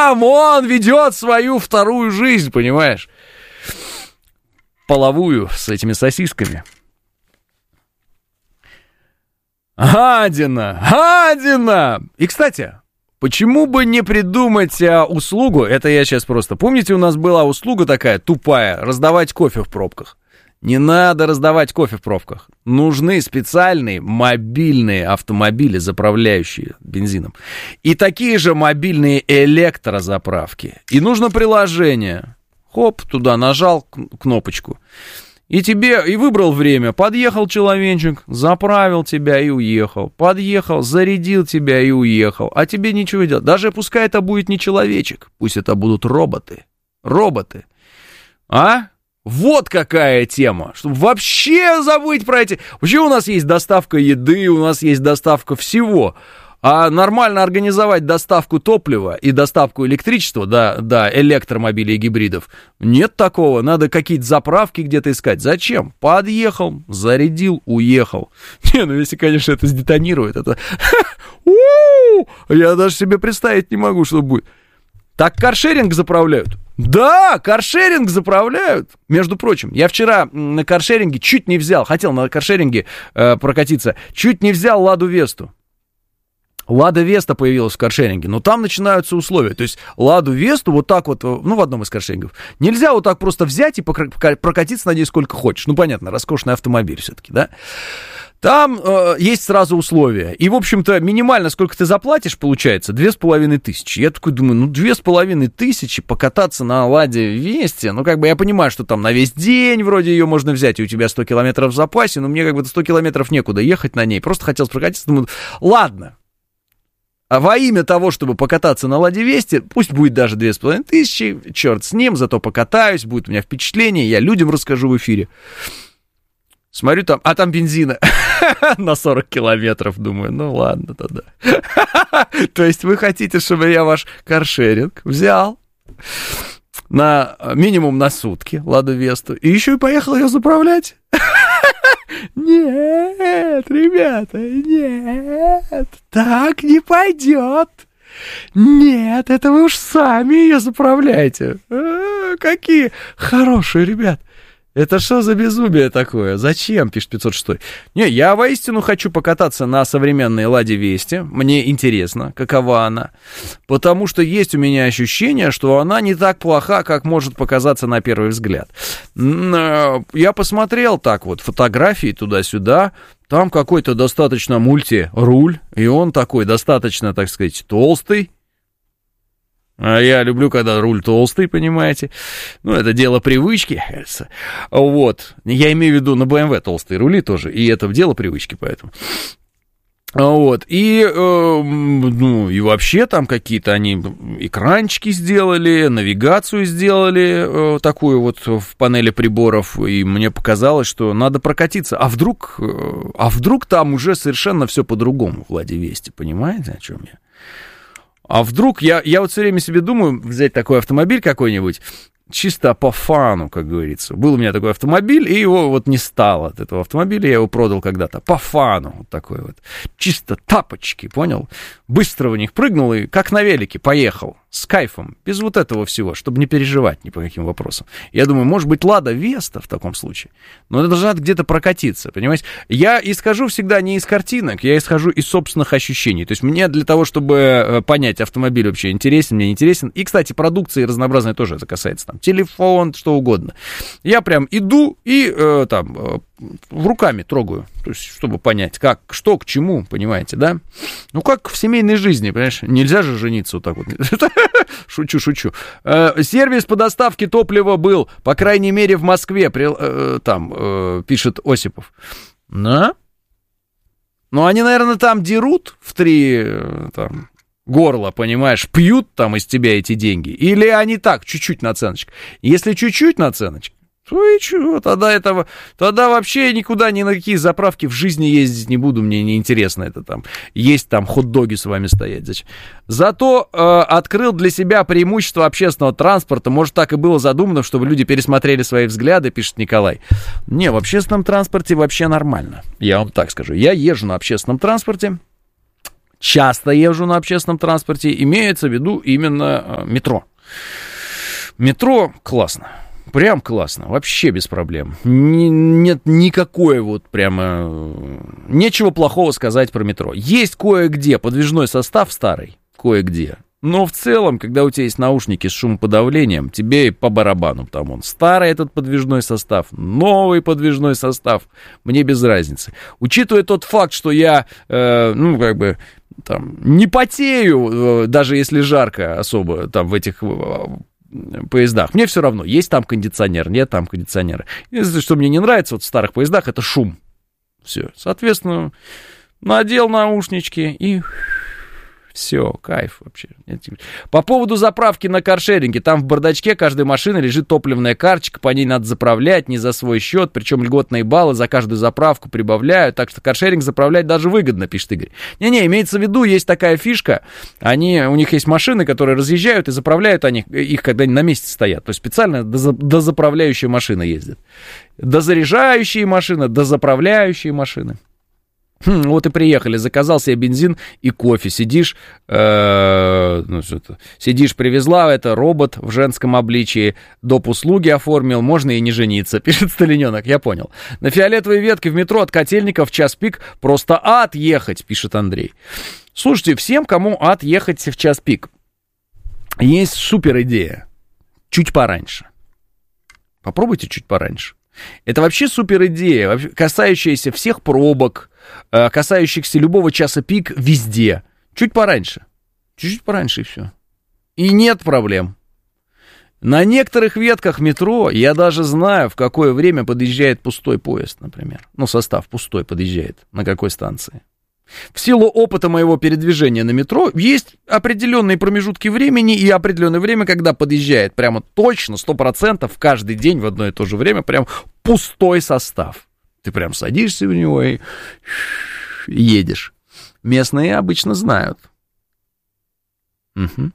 там он ведет свою вторую жизнь, понимаешь? Половую с этими сосисками. Гадина! И, кстати, почему бы не придумать услугу, это я сейчас просто... Помните, у нас была услуга такая тупая, раздавать кофе в пробках? Не надо раздавать кофе в пробках. Нужны специальные мобильные автомобили, заправляющие бензином. И такие же мобильные электрозаправки. И нужно приложение. Хоп, туда нажал кнопочку. И тебе, и выбрал время. Подъехал человечек, заправил тебя и уехал. Подъехал, зарядил тебя и уехал. А тебе ничего не делать. Даже пускай это будет не человечек. Пусть это будут роботы. Роботы. А? Вот какая тема, чтобы вообще забыть про эти... Вообще у нас есть доставка еды, у нас есть доставка всего. А нормально организовать доставку топлива и доставку электричества, да, электромобилей и гибридов, нет такого. Надо какие-то заправки где-то искать. Зачем? Подъехал, зарядил, уехал. Не, ну если, конечно, это сдетонирует, это... Я даже себе представить не могу, что будет. Так каршеринг заправляют? Да, каршеринг заправляют. Между прочим, я вчера на каршеринге чуть не взял, хотел на каршеринге прокатиться, чуть не взял Ладу Весту. Лада Веста появилась в каршеринге, но там начинаются условия. То есть Ладу Весту вот так вот, ну, в одном из каршерингов, нельзя вот так просто взять и прокатиться на ней сколько хочешь. Ну, понятно, роскошный автомобиль все-таки, да? Там есть сразу условия. И, в общем-то, минимально сколько ты заплатишь, получается, 2500. Я такой думаю, ну, 2500 покататься на Ладе Весте. Ну, как бы я понимаю, что там на весь день вроде ее можно взять, и у тебя 100 километров в запасе, но мне как бы 100 километров некуда ехать на ней. Просто хотел прокатиться, думаю, ладно. А во имя того, чтобы покататься на Ладе Весте, пусть будет даже 2500, черт с ним, зато покатаюсь, будет у меня впечатление, я людям расскажу в эфире. Смотрю там, а там бензина на 40 километров, думаю, ну ладно тогда. То есть вы хотите, чтобы я ваш каршеринг взял на минимум на сутки Ладу Весту и еще и поехал ее заправлять? Нет, ребята, нет, так не пойдет. Нет, это вы уж сами ее заправляете. Какие хорошие ребята. Это что за безумие такое? Зачем, пишет 506? Не, я воистину хочу покататься на современной Ладе Весте. Мне интересно, какова она. Потому что есть у меня ощущение, что она не так плоха, как может показаться на первый взгляд. Я посмотрел так вот фотографии туда-сюда. Там какой-то достаточно мульти-руль. И он такой достаточно, так сказать, толстый. А я люблю, когда руль толстый, понимаете. Ну, это дело привычки, кажется. Вот. Я имею в виду на BMW толстые рули тоже. И это дело привычки, поэтому. Вот. И, ну, и вообще там какие-то они экранчики сделали, навигацию сделали такую вот в панели приборов. И мне показалось, что надо прокатиться. А вдруг там уже совершенно все по-другому в Ладе Весте, понимаете, о чем я? А вдруг, я вот все время себе думаю, взять такой автомобиль какой-нибудь, чисто по фану, как говорится. Был у меня такой автомобиль, и его вот не стало от этого автомобиля, я его продал когда-то, по фану, вот такой вот. Чисто тапочки, понял? Быстро в них прыгнул и как на велике поехал, с кайфом, без вот этого всего, чтобы не переживать ни по каким вопросам. Я думаю, может быть, Лада Веста в таком случае, но это должна где-то прокатиться, понимаете? Я исхожу всегда не из картинок, я исхожу из собственных ощущений. То есть мне для того, чтобы понять, автомобиль вообще интересен, мне не интересен, и, кстати, продукции разнообразной тоже это касается, там, телефон, что угодно. Я прям иду и там руками трогаю, то есть, чтобы понять, как, что, к чему, понимаете, да? Ну, как в семейной жизни, понимаешь? Нельзя же жениться вот так вот. Шучу. Сервис по доставке топлива был, по крайней мере, в Москве, там, пишет Осипов. Да? Ну, они, наверное, там дерут в 3, там, горла, понимаешь, пьют там из тебя эти деньги. Или они так, чуть-чуть наценочка. Если чуть-чуть наценочка, то и чего, тогда вообще никуда, ни на какие заправки в жизни ездить не буду, мне не интересно это там, есть там хот-доги с вами стоять. Зачем? Зато открыл для себя преимущество общественного транспорта, может, так и было задумано, чтобы люди пересмотрели свои взгляды, пишет Николай. Не, в общественном транспорте вообще нормально, я вам так скажу. Я езжу на общественном транспорте, часто езжу на общественном транспорте, имеется в виду именно метро. Метро классно. Прям классно, вообще без проблем. Нет никакой вот прямо... Нечего плохого сказать про метро. Есть кое-где подвижной состав старый, кое-где. Но в целом, когда у тебя есть наушники с шумоподавлением, тебе и по барабану, потому он старый этот подвижной состав, новый подвижной состав, мне без разницы. Учитывая тот факт, что я, не потею, даже если жарко особо там в этих... поездах. Мне все равно, есть там кондиционер, нет там кондиционера. Единственное, что мне не нравится вот в старых поездах, это шум. Все. Соответственно, надел наушнички и все, кайф вообще. По поводу заправки на каршеринге, там в бардачке каждой машины лежит топливная карточка, по ней надо заправлять не за свой счет, причем льготные баллы за каждую заправку прибавляют, так что каршеринг заправлять даже выгодно, пишет Игорь. Не-не, имеется в виду, есть такая фишка, у них есть машины, которые разъезжают и заправляют их, когда они на месте стоят, то есть специально дозаправляющая машина ездит. Дозаряжающие машины, дозаправляющие машины. Вот и приехали, заказал себе бензин и кофе, сидишь, привезла, это робот в женском обличии, доп. Услуги оформил, можно и не жениться, пишет Сталиненок, я понял. На фиолетовой ветке в метро от Котельников в час пик просто ад ехать, пишет Андрей. Слушайте, всем, кому ад ехать в час пик, есть супер идея, чуть пораньше. Попробуйте чуть пораньше. Это вообще супер идея, касающаяся всех пробок, касающихся любого часа пик везде. Чуть пораньше. Чуть-чуть пораньше и все. И нет проблем. На некоторых ветках метро я даже знаю, в какое время подъезжает пустой поезд, например. Состав пустой подъезжает, на какой станции. В силу опыта моего передвижения на метро есть определенные промежутки времени и определенное время, когда подъезжает прямо точно, 100% каждый день в одно и то же время прям пустой состав. Ты прям садишься в него и едешь. Местные обычно знают. Угу.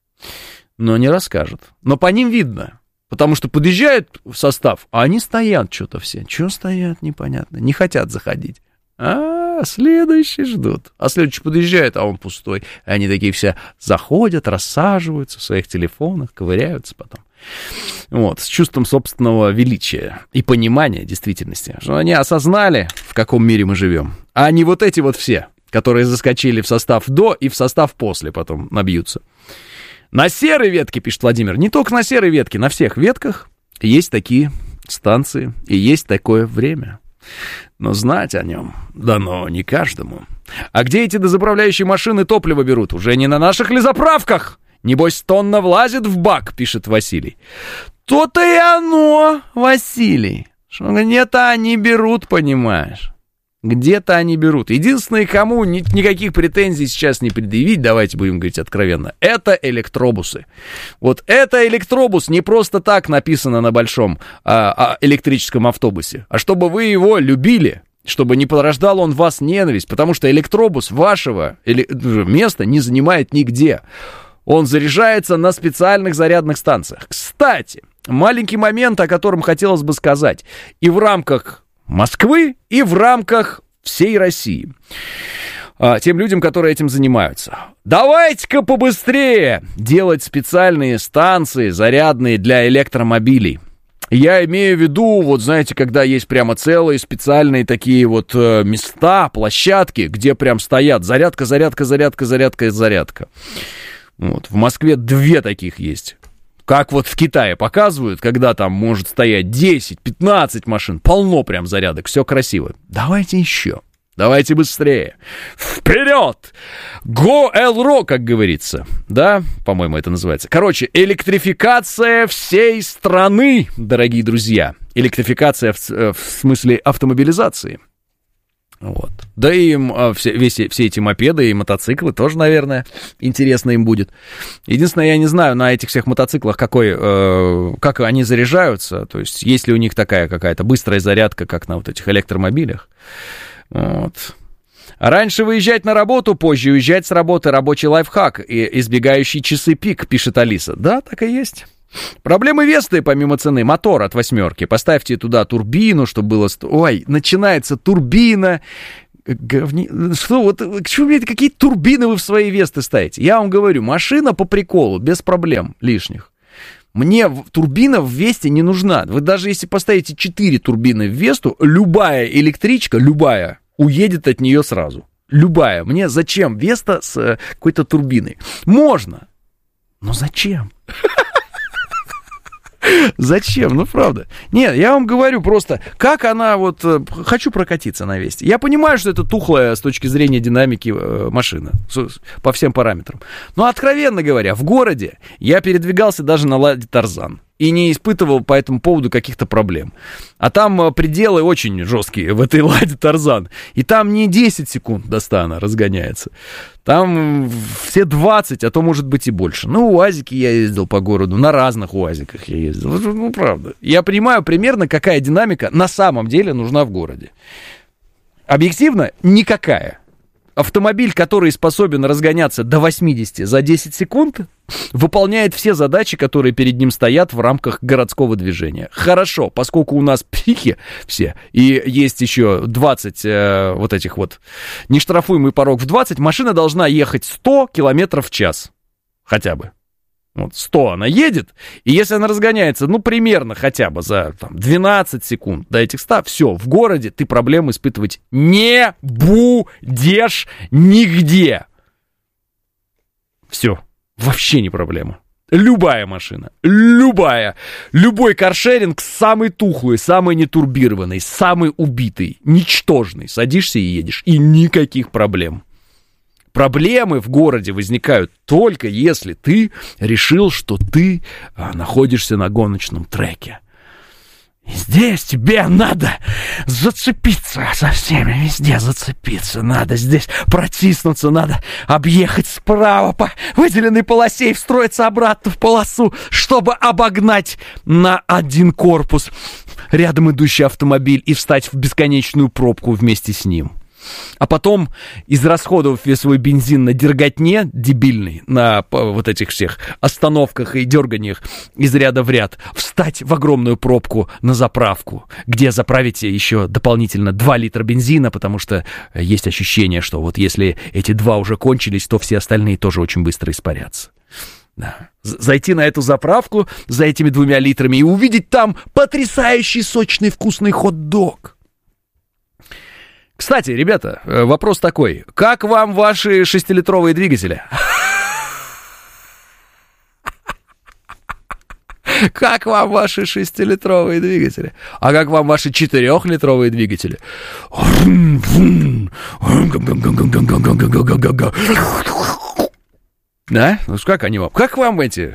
Но не расскажут. Но по ним видно. Потому что подъезжает в состав, а они стоят что-то все. Чего стоят, непонятно. Не хотят заходить. Следующий ждут. А следующий подъезжает, а он пустой. И они такие все заходят, рассаживаются в своих телефонах, ковыряются потом. Вот, с чувством собственного величия и понимания действительности. Что они осознали, в каком мире мы живем. А не вот эти вот все, которые заскочили в состав до и в состав после потом набьются. На серой ветке, пишет Владимир, не только на серой ветке, на всех ветках есть такие станции и есть такое время. Но знать о нем дано не каждому. А где эти дозаправляющие машины топливо берут? Уже не на наших ли заправках? Небось, тонна влазит в бак, пишет Василий. То-то и оно, Василий. Что где-то они берут, понимаешь? Где-то они берут. Единственное, кому никаких претензий сейчас не предъявить, давайте будем говорить откровенно, это электробусы. Вот это электробус не просто так написано на большом электрическом автобусе, а чтобы вы его любили, чтобы не порождал он в вас ненависть, потому что электробус вашего места не занимает нигде. Он заряжается на специальных зарядных станциях. Кстати, маленький момент, о котором хотелось бы сказать. И в рамках Москвы, и в рамках всей России. Тем людям, которые этим занимаются. Давайте-ка побыстрее делать специальные станции зарядные для электромобилей. Я имею в виду, вот знаете, когда есть прямо целые специальные такие вот места, площадки, где прям стоят зарядка, зарядка, зарядка, зарядка, зарядка. Вот, в Москве 2 таких есть. Как вот в Китае показывают, когда там может стоять 10-15 машин, полно прям зарядок, все красиво. Давайте еще, давайте быстрее. Вперед! Go Elro, как говорится. Да, по-моему, это называется. Короче, электрификация всей страны, дорогие друзья. Электрификация в смысле автомобилизации. Вот. Да и все эти мопеды и мотоциклы тоже, наверное, интересно им будет. Единственное, я не знаю, на этих всех мотоциклах как они заряжаются. То есть, есть ли у них такая какая-то быстрая зарядка, как на вот этих электромобилях. Вот. Раньше выезжать на работу, позже уезжать с работы. Рабочий лайфхак, избегающий часы пик, пишет Алиса. Да, так и есть. Проблемы Весты, помимо цены, мотор от 8. Поставьте туда турбину, чтобы было... Ой, начинается турбина, Что, вот, к чему, блядь, какие турбины вы в свои Весты ставите? Я вам говорю, машина по приколу, без проблем лишних. Мне турбина в Весте не нужна. Вы даже если поставите 4 турбины в Весту, любая электричка, любая, уедет от нее сразу. Любая. Мне зачем Веста с какой-то турбиной? Можно. Но зачем? Зачем? Ну, правда. Нет, я вам говорю просто, как она вот... Хочу прокатиться на Весте. Я понимаю, что это тухлая с точки зрения динамики машина. По всем параметрам. Но, откровенно говоря, в городе я передвигался даже на Ладе Тарзан. И не испытывал по этому поводу каких-то проблем. А там пределы очень жесткие в этой Ладе Тарзан. И там не 10 секунд до 100 она разгоняется. Там все 20, а то может быть и больше. Ну, УАЗики я ездил по городу, на разных УАЗиках я ездил. Ну, правда. Я понимаю примерно, какая динамика на самом деле нужна в городе. Объективно, никакая. Автомобиль, который способен разгоняться до 80 за 10 секунд, выполняет все задачи, которые перед ним стоят в рамках городского движения. Хорошо, поскольку у нас психи все, и есть еще 20 вот этих вот нештрафуемый порог в 20, машина должна ехать 100 км в час. Хотя бы. Вот 100 она едет, и если она разгоняется, ну, примерно хотя бы за там, 12 секунд до этих 100, все, в городе ты проблем испытывать не будешь нигде. Все, вообще не проблема. Любая машина, любая, любой каршеринг самый тухлый, самый нетурбированный, самый убитый, ничтожный. Садишься и едешь, и никаких проблем. Проблемы в городе возникают только если ты решил, что ты находишься на гоночном треке. И здесь тебе надо зацепиться со всеми, везде зацепиться надо, здесь протиснуться надо, объехать справа по выделенной полосе и встроиться обратно в полосу, чтобы обогнать на один корпус рядом идущий автомобиль и встать в бесконечную пробку вместе с ним. А потом, израсходовав весь свой бензин на дерготне дебильный, на вот этих всех остановках и дерганиях из ряда в ряд, встать в огромную пробку на заправку, где заправите еще дополнительно 2 литра бензина, потому что есть ощущение, что вот если эти 2 уже кончились, то все остальные тоже очень быстро испарятся. Да. Зайти на эту заправку за этими 2 литрами и увидеть там потрясающий сочный вкусный хот-дог. Кстати, ребята, вопрос такой. Как вам ваши 6-литровые двигатели? Как вам ваши 6-литровые двигатели? А как вам ваши 4-литровые двигатели? Да? Ну как они вам? Как вам эти?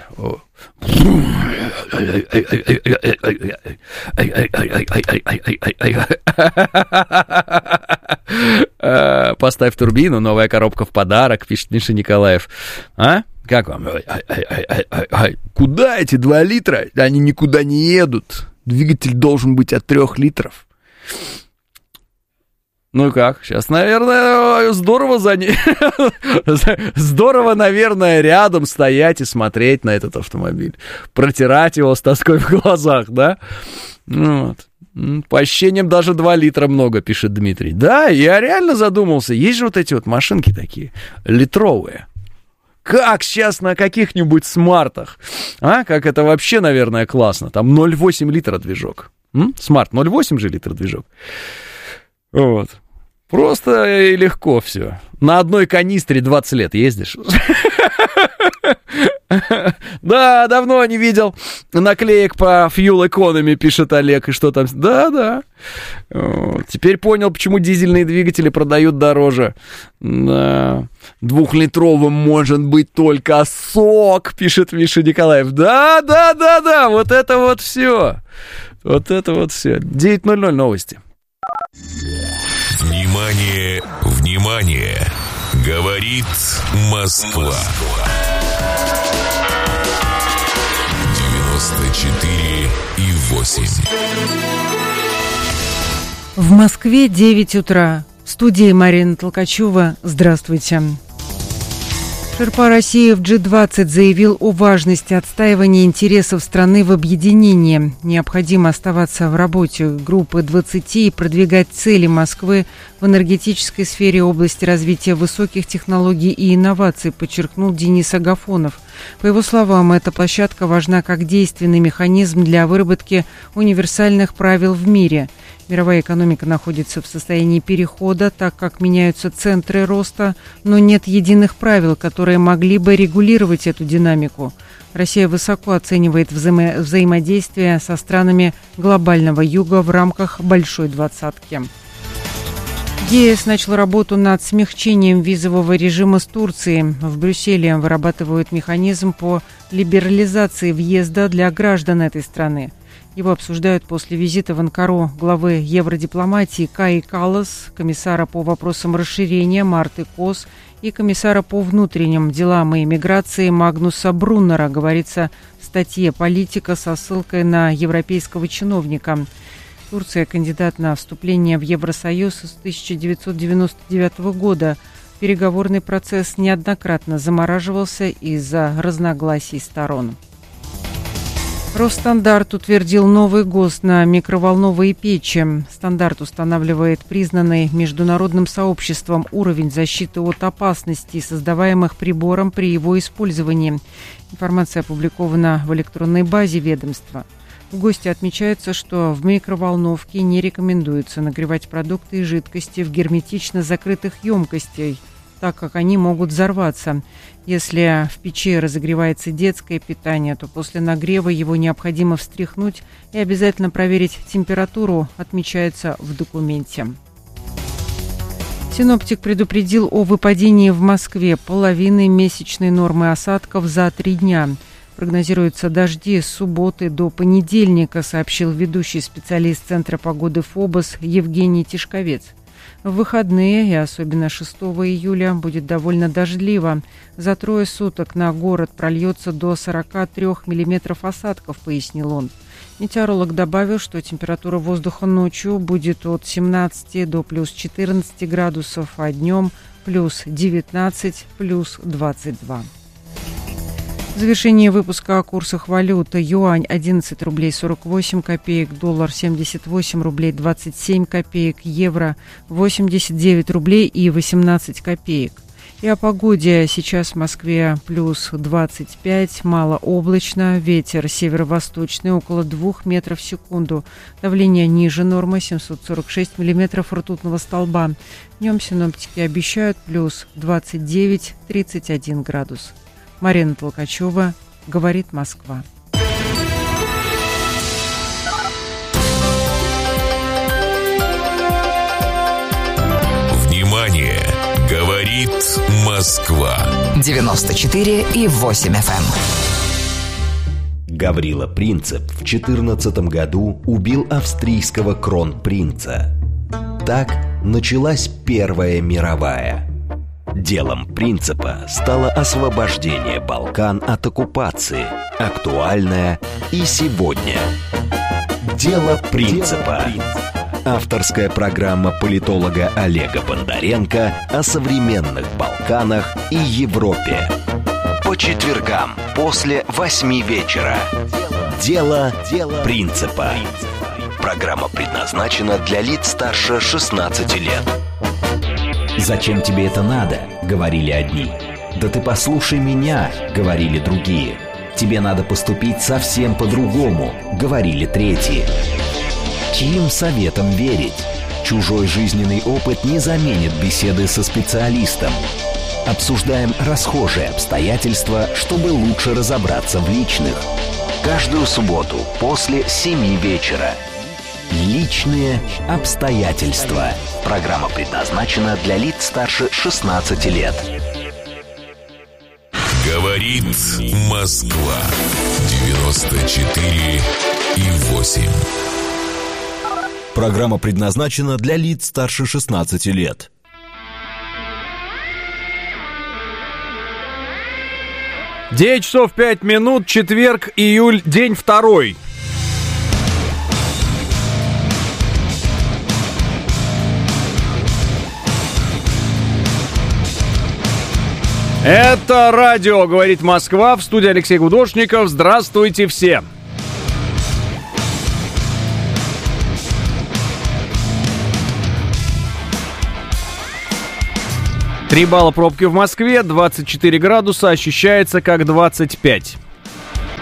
Поставь турбину, новая коробка в подарок, пишет Миша Николаев. А? Как вам? Куда эти 2 литра? Они никуда не едут. Двигатель должен быть от 3 литров. Ну как? Сейчас, наверное, здорово здорово, наверное, рядом стоять и смотреть на этот автомобиль. Протирать его с тоской в глазах, да? Вот. По ощущениям даже 2 литра много, пишет Дмитрий. Да, я реально задумался. Есть же вот эти вот машинки такие, литровые. Как сейчас на каких-нибудь смартах? А, как это вообще, наверное, классно. Там 0,8 литра движок. Смарт 0,8 же литра движок. Вот. Просто и легко все. На одной канистре 20 лет ездишь. Да, давно не видел наклеек по Fuel Economy, пишет Олег. И что там? Да. Теперь понял, почему дизельные двигатели продают дороже. Да. 2-литровым может быть только сок, пишет Миша Николаев. Да. Вот это вот все. 9:00 новости. Внимание, внимание! Говорит Москва. 94,8. В Москве 9 утра. В студии Марина Толкачева. Здравствуйте. Шерпа России в G20 заявил о важности отстаивания интересов страны в объединении. Необходимо оставаться в работе группы 20 и продвигать цели Москвы в энергетической сфере области развития высоких технологий и инноваций, подчеркнул Денис Агафонов. По его словам, эта площадка важна как действенный механизм для выработки универсальных правил в мире. Мировая экономика находится в состоянии перехода, так как меняются центры роста, но нет единых правил, которые могли бы регулировать эту динамику. Россия высоко оценивает взаимодействие со странами глобального юга в рамках Большой двадцатки. ЕС начал работу над смягчением визового режима с Турцией. В Брюсселе вырабатывают механизм по либерализации въезда для граждан этой страны. Его обсуждают после визита в Анкару главы евродипломатии Каи Каллас, комиссара по вопросам расширения Марты Кос и комиссара по внутренним делам и миграции Магнуса Бруннера, говорится в статье «Политика» со ссылкой на европейского чиновника. Турция – кандидат на вступление в Евросоюз с 1999 года. Переговорный процесс неоднократно замораживался из-за разногласий сторон. Росстандарт утвердил новый ГОСТ на микроволновые печи. Стандарт устанавливает признанный международным сообществом уровень защиты от опасностей, создаваемых прибором при его использовании. Информация опубликована в электронной базе ведомства. В ГОСТе отмечается, что в микроволновке не рекомендуется нагревать продукты и жидкости в герметично закрытых емкостях, так как они могут взорваться. Если в печи разогревается детское питание, то после нагрева его необходимо встряхнуть и обязательно проверить температуру, отмечается в документе. Синоптик предупредил о выпадении в Москве половины месячной нормы осадков за 3 дня. Прогнозируются дожди с субботы до понедельника, сообщил ведущий специалист Центра погоды ФОБОС Евгений Тишковец. В выходные, и особенно 6 июля, будет довольно дождливо. За 3 суток на город прольется до 43 миллиметров осадков, пояснил он. Метеоролог добавил, что температура воздуха ночью будет от 17 до плюс 14 градусов, а днем плюс 19, плюс 22. В завершении выпуска о курсах валют. Юань 11 рублей 48 копеек, доллар 78 рублей 27 копеек, евро 89 рублей и 18 копеек. И о погоде. Сейчас в Москве плюс 25, малооблачно, ветер северо-восточный около 2 метров в секунду, давление ниже нормы 746 миллиметров ртутного столба. Днем синоптики обещают плюс 29-31 градус. Марина Толкачева, говорит Москва. Внимание! Говорит Москва. 94,8 FM. Гаврила Принцип в 2014 году убил австрийского кронпринца. Так началась Первая мировая. Делом Принципа стало освобождение Балкан от оккупации, актуальное и сегодня. Дело Принципа. Авторская программа политолога Олега Бондаренко о современных Балканах и Европе. По четвергам после 8 вечера. Дело Принципа. Программа предназначена для лиц старше 16 лет. «Зачем тебе это надо?» — говорили одни. «Да ты послушай меня!» — говорили другие. «Тебе надо поступить совсем по-другому!» — говорили третьи. Чьим советом верить? Чужой жизненный опыт не заменит беседы со специалистом. Обсуждаем расхожие обстоятельства, чтобы лучше разобраться в личных. Каждую субботу после 7 вечера. Личные обстоятельства. Программа предназначена для лиц старше 16 лет. Говорит Москва. 94,8. Программа предназначена для лиц старше 16 лет. 9 часов 5 минут, четверг, июль, день 2. Это радио «Говорит Москва», в студии Алексей Гудошников. Здравствуйте все! Три балла пробки в Москве, 24 градуса, ощущается как 25.